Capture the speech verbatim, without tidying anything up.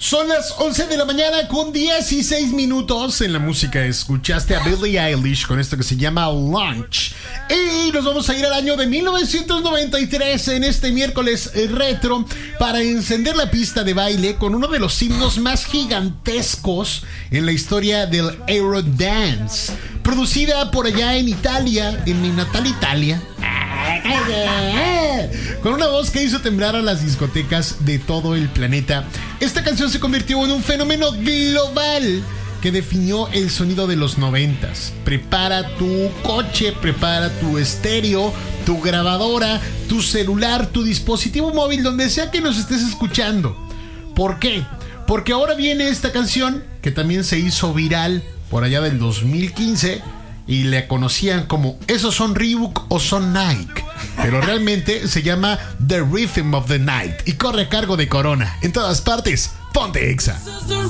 Son las once de la mañana con dieciséis minutos. En la música escuchaste a Billie Eilish con esto que se llama Lunch. Y nos vamos a ir al año de mil novecientos noventa y tres en este miércoles retro para encender la pista de baile con uno de los himnos más gigantescos en la historia del Eurodance. Producida por allá en Italia, en mi natal Italia, con una voz que hizo temblar a las discotecas de todo el planeta. Esta canción se convirtió en un fenómeno global que definió el sonido de los noventas. Prepara tu coche, prepara tu estéreo, tu grabadora, tu celular, tu dispositivo móvil, donde sea que nos estés escuchando. ¿Por qué? Porque ahora viene esta canción que también se hizo viral por allá del dos mil quince y le conocían como esos son Reebok o son Nike, pero realmente se llama The Rhythm of the Night y corre a cargo de Corona. En todas partes, ponte Exa.